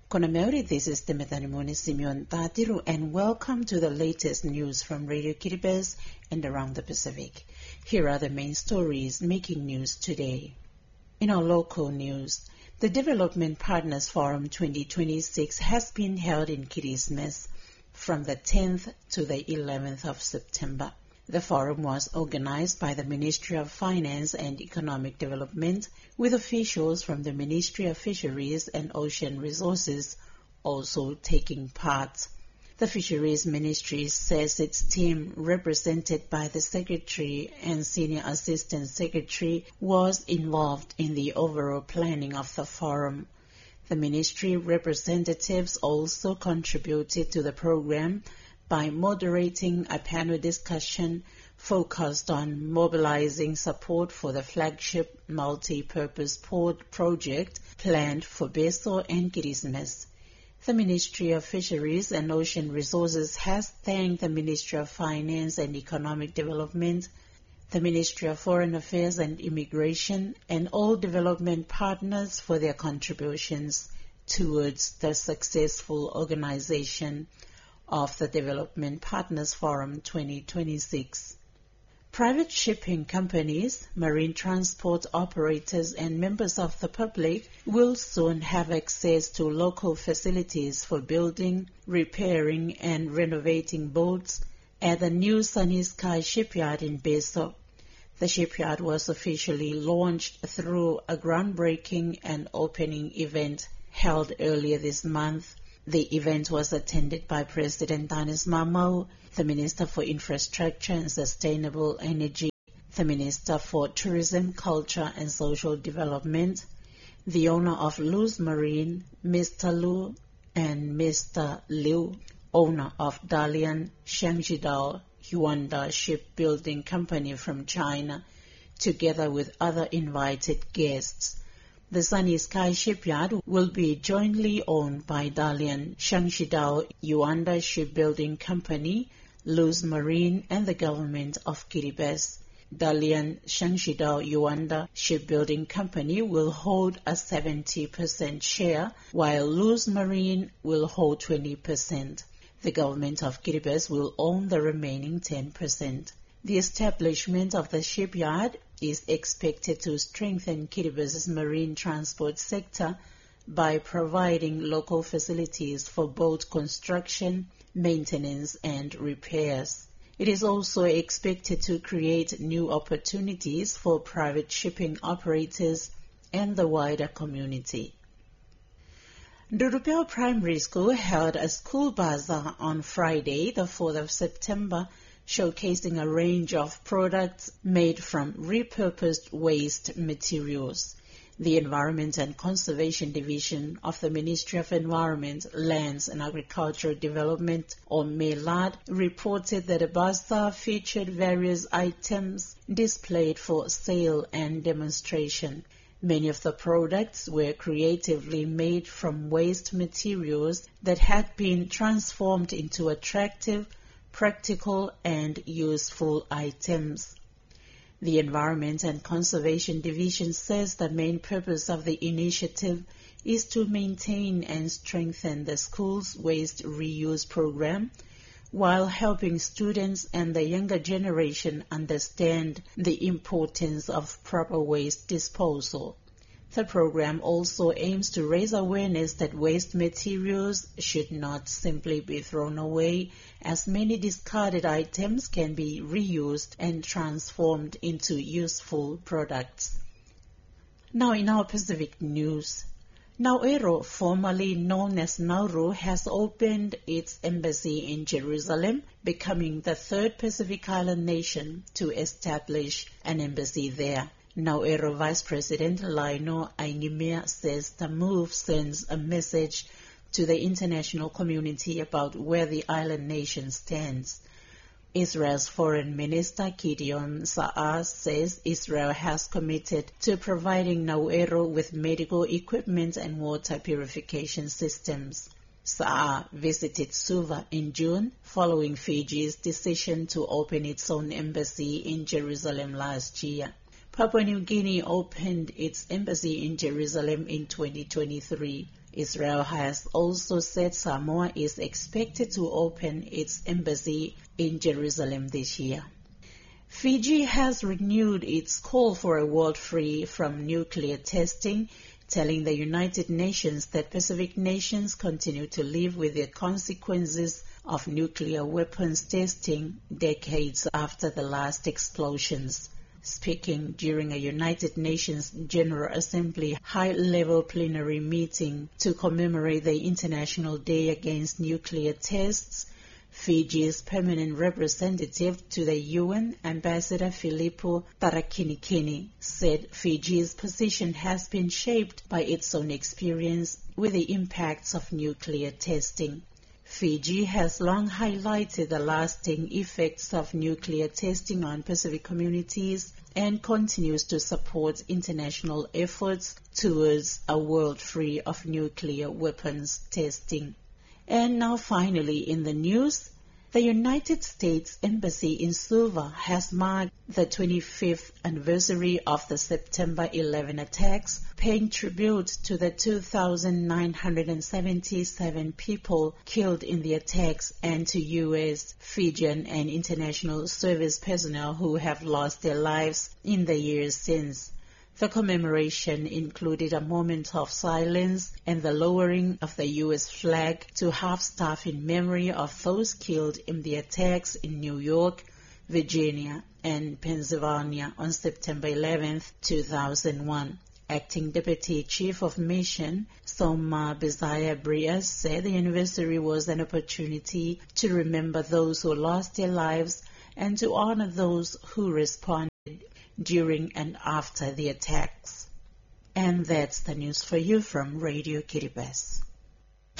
Konameri, this is Temetanimoni Simeon Tatiru, and welcome to the latest news from Radio Kiribati and around the Pacific. Here are the main stories making news today. In our local news, the Development Partners Forum 2026 has been held in Kirismes from the 10th to the 11th of September. The forum was organized by the Ministry of Finance and Economic Development, with officials from the Ministry of Fisheries and Ocean Resources also taking part. The Fisheries Ministry says its team, represented by the Secretary and Senior Assistant Secretary, was involved in the overall planning of the forum. The Ministry representatives also contributed to the program by moderating a panel discussion focused on mobilizing support for the flagship multi-purpose port project planned for Beso and Kirismes. The Ministry of Fisheries and Ocean Resources has thanked the Ministry of Finance and Economic Development, the Ministry of Foreign Affairs and Immigration, and all development partners for their contributions towards the successful organization of the Development Partners Forum 2026. Private shipping companies, marine transport operators, and members of the public will soon have access to local facilities for building, repairing, and renovating boats at the new Sunny Sky shipyard in Beso. The shipyard was officially launched through a groundbreaking and opening event held earlier this month. The event was attended by President Danis Mamau, the Minister for Infrastructure and Sustainable Energy, the Minister for Tourism, Culture and Social Development, the owner of Luz Marine, Mr. Lu, and Mr. Liu, owner of Dalian Shangzhidao Yuanda Shipbuilding Company from China, together with other invited guests. The Sunny Sky shipyard will be jointly owned by Dalian Shangzhidao Yuanda Shipbuilding Company, Luz Marine, and the government of Kiribati. Dalian Shangzhidao Yuanda Shipbuilding Company will hold a 70% share, while Luz Marine will hold 20%. The government of Kiribati will own the remaining 10%. The establishment of the shipyard is expected to strengthen Kiribati's marine transport sector by providing local facilities for boat construction, maintenance, and repairs. It is also expected to create new opportunities for private shipping operators and the wider community. Durupeo Primary School held a school bazaar on Friday, the 4th of September, showcasing a range of products made from repurposed waste materials. The Environment and Conservation Division of the Ministry of Environment, Lands and Agricultural Development, or MELAD, reported that the bazaar featured various items displayed for sale and demonstration. Many of the products were creatively made from waste materials that had been transformed into attractive, practical and useful items. The Environment and Conservation Division says the main purpose of the initiative is to maintain and strengthen the school's waste reuse program while helping students and the younger generation understand the importance of proper waste disposal. The program also aims to raise awareness that waste materials should not simply be thrown away, as many discarded items can be reused and transformed into useful products. Now in our Pacific news, Nauru, formerly known as Nauru, has opened its embassy in Jerusalem, becoming the third Pacific Island nation to establish an embassy there. Nauru Vice President Laino Ainimea says the move sends a message to the international community about where the island nation stands. Israel's Foreign Minister Gideon Saar says Israel has committed to providing Nauru with medical equipment and water purification systems. Saar visited Suva in June following Fiji's decision to open its own embassy in Jerusalem last year. Papua New Guinea opened its embassy in Jerusalem in 2023. Israel has also said Samoa is expected to open its embassy in Jerusalem this year. Fiji has renewed its call for a world free from nuclear testing, telling the United Nations that Pacific nations continue to live with the consequences of nuclear weapons testing decades after the last explosions. Speaking during a United Nations General Assembly high-level plenary meeting to commemorate the International Day Against Nuclear Tests, Fiji's permanent representative to the UN, Ambassador Filippo Tarakinikini, said Fiji's position has been shaped by its own experience with the impacts of nuclear testing. Fiji has long highlighted the lasting effects of nuclear testing on Pacific communities and continues to support international efforts towards a world free of nuclear weapons testing. And now finally in the news, the United States Embassy in Suva has marked the 25th anniversary of the September 11 attacks, paying tribute to the 2,977 people killed in the attacks and to U.S., Fijian and international service personnel who have lost their lives in the years since. The commemoration included a moment of silence and the lowering of the U.S. flag to half-staff in memory of those killed in the attacks in New York, Virginia, and Pennsylvania on September 11, 2001. Acting Deputy Chief of Mission, Soma Bezaya Brias, said the anniversary was an opportunity to remember those who lost their lives and to honor those who responded during and after the attacks. And that's the news for you from Radio Kiribati.